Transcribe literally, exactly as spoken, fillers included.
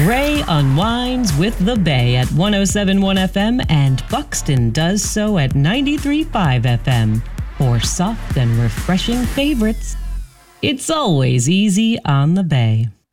Ray unwinds with the Bay at one oh seven point one F M, and Buxton does so at ninety-three point five F M. For soft and refreshing favorites, it's always easy on the Bay.